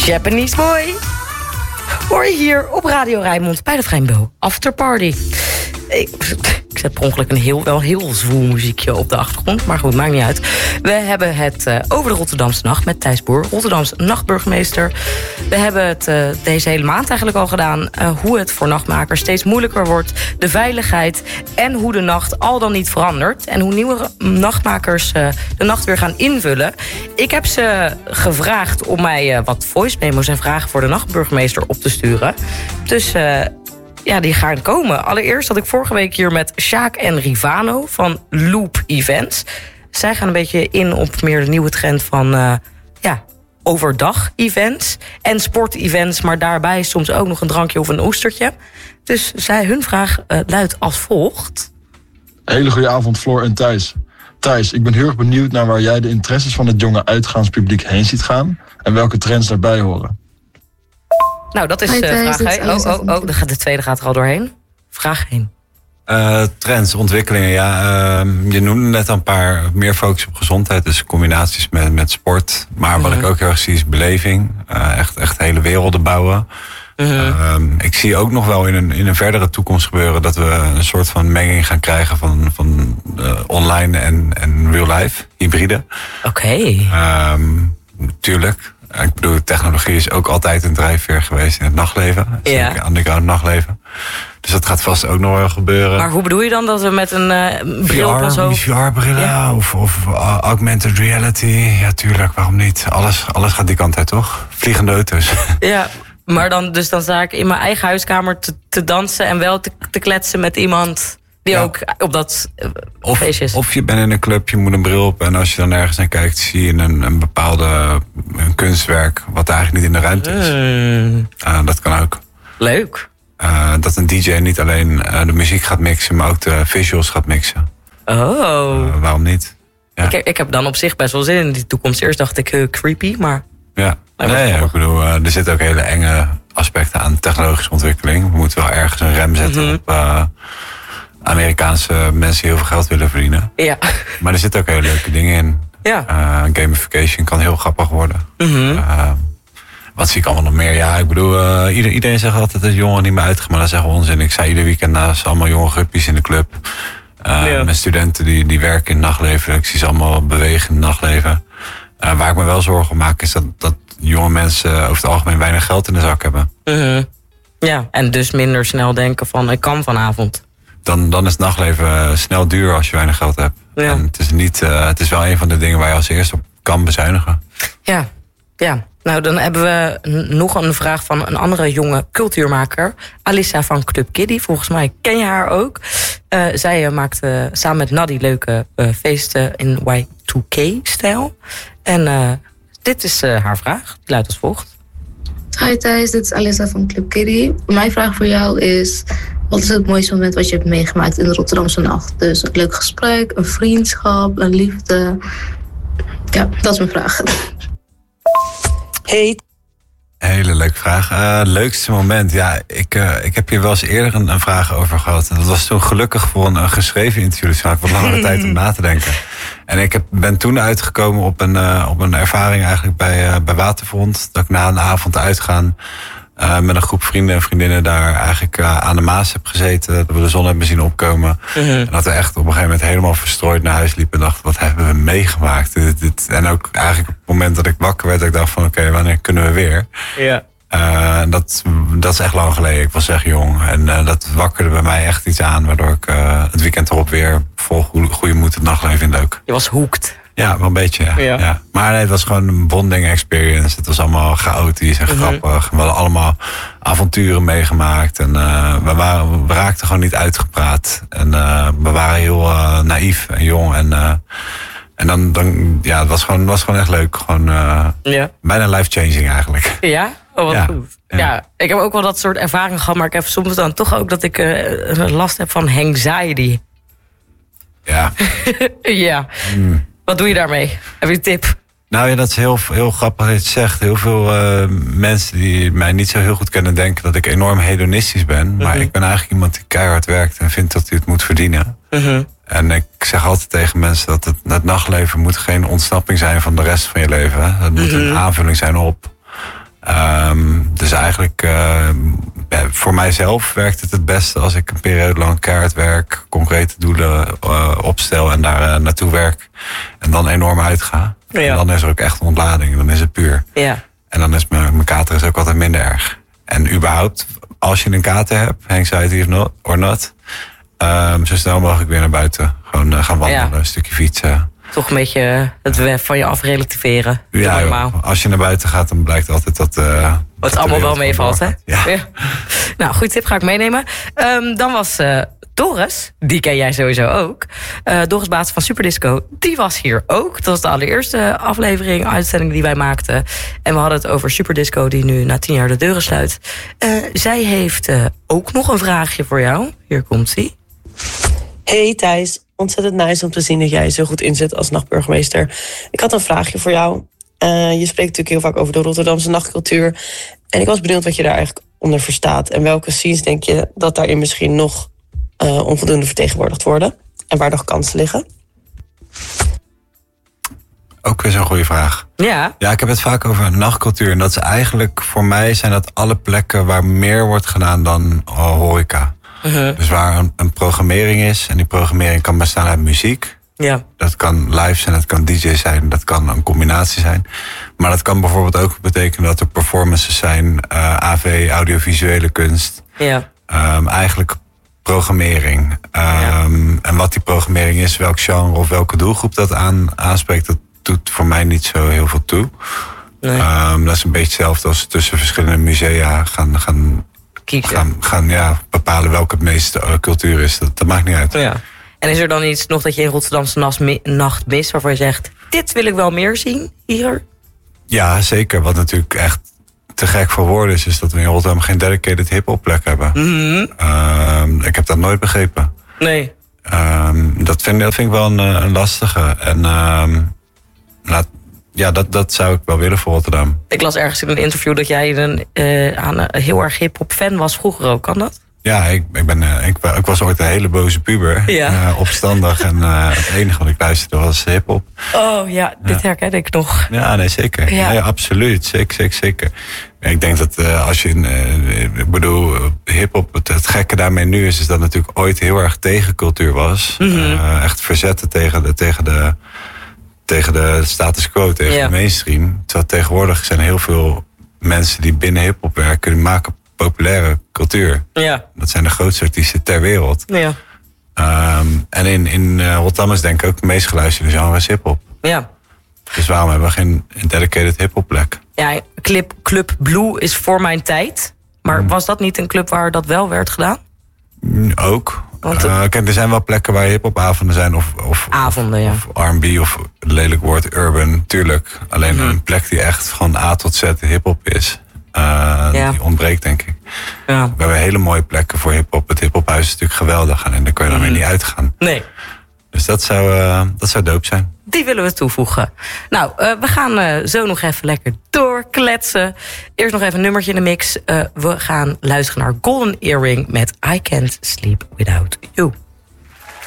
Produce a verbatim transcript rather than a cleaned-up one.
Japanese Boy. Hoor je hier op Radio Rijnmond bij de Vrijbo Afterparty. Ik, ik zet per ongeluk een heel, wel heel zwoel muziekje op de achtergrond. Maar goed, maakt niet uit. We hebben het uh, over de Rotterdamse Nacht met Thijs Boer, Rotterdamse nachtburgemeester. We hebben het uh, deze hele maand eigenlijk al gedaan. Uh, hoe het voor nachtmakers steeds moeilijker wordt. De veiligheid en hoe de nacht al dan niet verandert. En hoe nieuwe nachtmakers uh, de nacht weer gaan invullen. Ik heb ze gevraagd om mij uh, wat voice memo's en vragen voor de nachtburgemeester op te sturen. Dus... Uh, Ja, die gaan komen. Allereerst had ik vorige week hier met Sjaak en Rivano van Loop Events. Zij gaan een beetje in op meer de nieuwe trend van uh, ja, overdag-events en sport-events, maar daarbij soms ook nog een drankje of een oestertje. Dus zij, hun vraag uh, luidt als volgt. Hele goede avond, Floor en Thijs. Thijs, ik ben heel erg benieuwd naar waar jij de interesses van het jonge uitgaanspubliek heen ziet gaan en welke trends daarbij horen. Nou, dat is de uh, vraag. Hey. Oh, oh, oh, de tweede gaat er al doorheen. Vraag heen. Uh, trends, ontwikkelingen, ja. Uh, je noemde net al een paar, meer focus op gezondheid. Dus combinaties met, met sport. Maar wat uh-huh. ik ook heel erg zie is beleving. Uh, echt, echt hele werelden bouwen. Uh-huh. Uh, ik zie ook nog wel in een, in een verdere toekomst gebeuren dat we een soort van menging gaan krijgen van, van uh, online en, en real life, hybride. Oké. Okay. Uh, tuurlijk. Ik bedoel, technologie is ook altijd een drijfveer geweest in het nachtleven. Ja. Aan de nachtleven. Dus dat gaat vast ook nog wel gebeuren. Maar hoe bedoel je dan dat we met een uh, bril of zo... V R-brillen ja. of, of uh, augmented reality. Ja, tuurlijk, waarom niet? Alles, alles gaat die kant uit, toch? Vliegende auto's. Ja, maar dan, dus dan sta ik in mijn eigen huiskamer te, te dansen en wel te, te kletsen met iemand... Die ja. ook op dat of, feestje is. Of je bent in een club, je moet een bril op. En als je dan ergens naar kijkt, zie je een, een bepaalde een kunstwerk... wat eigenlijk niet in de ruimte is. Mm. Uh, dat kan ook. Leuk. Uh, dat een D J niet alleen uh, de muziek gaat mixen... maar ook de visuals gaat mixen. Oh. Uh, waarom niet? Ja. Ik, ik heb dan op zich best wel zin in die toekomst. Eerst dacht ik uh, creepy, maar... Ja, nee, nee ik bedoel, uh, er zitten ook hele enge aspecten aan technologische ontwikkeling. We moeten wel ergens een rem zetten mm-hmm. op... Uh, Amerikaanse mensen die heel veel geld willen verdienen. Ja. Maar er zitten ook hele leuke dingen in. Ja. Uh, gamification kan heel grappig worden. Mm-hmm. Uh, wat zie ik allemaal nog meer? Ja, ik bedoel, uh, ieder, iedereen zegt altijd dat jongeren niet meer uitgaan. Maar dat is echt onzin. Ik zei ieder weekend naast allemaal jonge gruppies in de club. Uh, ja. Met studenten die, die werken in het nachtleven. Ik zie ze allemaal bewegen in het nachtleven. Uh, waar ik me wel zorgen om maak is dat, dat jonge mensen over het algemeen weinig geld in de zak hebben. Mm-hmm. Ja, en dus minder snel denken van ik kan vanavond. Dan, dan is het nachtleven snel duur als je weinig geld hebt. Ja. En het is, niet, uh, het is wel een van de dingen waar je als eerste op kan bezuinigen. Ja, ja. Nou, dan hebben we nog een vraag van een andere jonge cultuurmaker. Alissa van Club Kiddie. Volgens mij ken je haar ook. Uh, zij uh, maakt uh, samen met Naddy leuke uh, feesten in Y twee K-stijl. En uh, dit is uh, haar vraag. Die luidt als volgt. Hi Thijs, dit is Alissa van Club Kiddie. Mijn vraag voor jou is... Wat is het mooiste moment wat je hebt meegemaakt in de Rotterdamse Nacht? Dus een leuk gesprek, een vriendschap, een liefde. Ja, dat is mijn vraag. Hey. Hele leuke vraag. Uh, leukste moment? Ja, ik, uh, ik heb hier wel eens eerder een, een vraag over gehad. En dat was toen gelukkig voor een, een geschreven interview. Dus ik had wat langere tijd om na te denken. En ik heb, ben toen uitgekomen op een, uh, op een ervaring eigenlijk bij, uh, bij Waterfront. Dat ik na een avond uitgaan... Uh, met een groep vrienden en vriendinnen daar eigenlijk uh, aan de Maas heb gezeten. Dat we de zon hebben zien opkomen. Uh-huh. En dat we echt op een gegeven moment helemaal verstrooid naar huis liepen. En dachten, wat hebben we meegemaakt? Dit, dit. En ook eigenlijk op het moment dat ik wakker werd, dat ik dacht van oké, okay, wanneer kunnen we weer? Ja. Uh, dat, dat is echt lang geleden. Ik was echt jong. En uh, dat wakkerde bij mij echt iets aan. Waardoor ik uh, het weekend erop weer vol goede moed het nachtleven indook. Je was hooked. Ja, wel een beetje, ja. Ja. ja. Maar nee, het was gewoon een bonding experience. Het was allemaal chaotisch en Mm-hmm. grappig. We hadden allemaal avonturen meegemaakt. En uh, we, waren, we raakten gewoon niet uitgepraat. En uh, we waren heel uh, naïef en jong. En, uh, en dan, dan, ja, het was gewoon, was gewoon echt leuk. Gewoon uh, ja. bijna life-changing eigenlijk. Ja? Oh, wat ja. goed. Ja. Ja. Ik heb ook wel dat soort ervaringen gehad. Maar ik heb soms dan toch ook dat ik uh, last heb van anxiety. Ja. ja. Mm. Wat doe je daarmee? Heb je een tip? Nou ja, dat is heel, heel grappig dat je het zegt. Heel veel uh, mensen die mij niet zo heel goed kennen denken dat ik enorm hedonistisch ben. Mm-hmm. Maar ik ben eigenlijk iemand die keihard werkt en vindt dat hij het moet verdienen. Mm-hmm. En ik zeg altijd tegen mensen dat het, het nachtleven moet geen ontsnapping zijn van de rest van je leven. Hè. Het moet mm-hmm. een aanvulling zijn op. Um, dus eigenlijk, uh, voor mijzelf werkt het het beste als ik een periode lang keihard werk, concrete doelen uh, opstel en daar uh, naartoe werk. En dan enorm uitga. Ja. En dan is er ook echt een ontlading, dan is het puur. Ja. En dan is mijn, mijn kater is ook altijd minder erg. En überhaupt, als je een kater hebt, anxiety of not, or not, um, zo snel mogelijk weer naar buiten. Gewoon uh, gaan wandelen, ja. een stukje fietsen. Toch een beetje het web van je afrelativeren. Ja, joh, als je naar buiten gaat, dan blijkt altijd dat... Uh, Wat dat allemaal wel meevalt, hè? Ja. Ja. Nou, goed tip, ga ik meenemen. Um, dan was uh, Doris, die ken jij sowieso ook. Uh, Doris Baats van Superdisco, die was hier ook. Dat was de allereerste aflevering, uitzending die wij maakten. En we hadden het over Superdisco, die nu na tien jaar de deuren sluit. Uh, zij heeft uh, ook nog een vraagje voor jou. Hier komt-ie. Hey Thijs, ontzettend nice om te zien dat jij zo goed inzet als nachtburgemeester. Ik had een vraagje voor jou. Uh, je spreekt natuurlijk heel vaak over de Rotterdamse nachtcultuur. En ik was benieuwd wat je daar eigenlijk onder verstaat. En welke scenes denk je dat daarin misschien nog uh, onvoldoende vertegenwoordigd worden? En waar nog kansen liggen? Ook weer zo'n goede vraag. Ja. Ja, ik heb het vaak over nachtcultuur. En dat is eigenlijk, voor mij zijn dat alle plekken waar meer wordt gedaan dan uh, horeca. Uh-huh. Dus waar een, een programmering is. En die programmering kan bestaan uit muziek. Ja. Dat kan live zijn, dat kan D J zijn, dat kan een combinatie zijn. Maar dat kan bijvoorbeeld ook betekenen dat er performances zijn, uh, A V, audiovisuele kunst. Ja. Um, eigenlijk programmering. Um, ja. En wat die programmering is, welk genre of welke doelgroep dat aan, aanspreekt, dat doet voor mij niet zo heel veel toe. Nee. Um, dat is een beetje hetzelfde als tussen verschillende musea gaan, gaan, gaan, gaan ja, bepalen welke het meeste uh, cultuur is. Dat, dat maakt niet uit. Ja. En is er dan iets nog dat je in Rotterdamse nacht mist waarvan je zegt, dit wil ik wel meer zien hier? Ja, zeker. Wat natuurlijk echt te gek voor woorden is, is dat we in Rotterdam geen dedicated hip-hop plek hebben. Mm-hmm. Um, ik heb dat nooit begrepen. Nee. Um, dat, vind, dat vind ik wel een, een lastige. En um, laat, ja, dat, dat zou ik wel willen voor Rotterdam. Ik las ergens in een interview dat jij een, uh, aan een heel erg hip-hop fan was vroeger ook. Kan dat? Ja, ik, ik, ben, uh, ik, ik was ooit een hele boze puber. Ja. Uh, opstandig. En uh, het enige wat ik luisterde was hip-hop. Oh ja, dit ja. herken ik nog. Ja, nee, zeker. Ja. Nee, absoluut. Zeker, zeker, zeker. Ik denk dat uh, als je... Uh, ik bedoel, hip-hop, het, het gekke daarmee nu is... is dat het natuurlijk ooit heel erg tegencultuur was. Mm-hmm. Uh, echt verzetten tegen de, tegen, de, tegen de status quo, tegen ja. de mainstream. Terwijl tegenwoordig zijn heel veel mensen die binnen hip-hop werken... die maken populaire cultuur. Ja. Dat zijn de grootste artiesten ter wereld. Ja. Um, en in, in uh, Rotterdam is denk ik ook het meest geluisterde genre is hip-hop. Ja. Dus waarom hebben we geen dedicated hip-hop plek? Ja, Club, Club Blue is voor mijn tijd. Maar hmm. was dat niet een club waar dat wel werd gedaan? Ook. Want, uh, kijk, er zijn wel plekken waar hip-hop-avonden zijn. Of, of, avonden, ja. Of R en B of lelijk woord urban, tuurlijk. Alleen hmm. een plek die echt van A tot Z hip-hop is. Uh, ja. Die ontbreekt, denk ik. Ja. We hebben hele mooie plekken voor hiphop. Het hiphophuis is natuurlijk geweldig. En daar kun je dan mm. weer niet uitgaan. Nee. Dus dat zou, uh, dat zou dope zijn. Die willen we toevoegen. Nou, uh, we gaan uh, zo nog even lekker doorkletsen. Eerst nog even een nummertje in de mix. Uh, we gaan luisteren naar Golden Earring met I Can't Sleep Without You.